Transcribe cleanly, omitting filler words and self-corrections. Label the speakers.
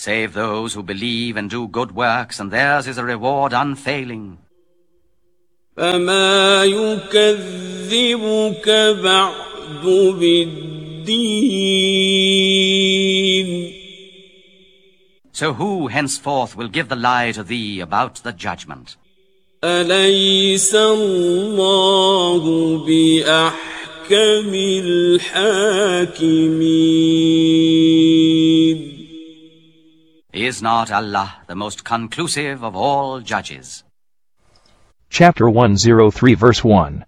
Speaker 1: save those who believe and do good works, and theirs is a reward unfailing.
Speaker 2: فما يكذبك بعد بالدين.
Speaker 1: So who henceforth will give the lie to thee about the judgment?
Speaker 2: أليس الله بأحكم الحاكمين.
Speaker 1: Is not Allah the most conclusive of all judges?
Speaker 3: Chapter 103 verse 1.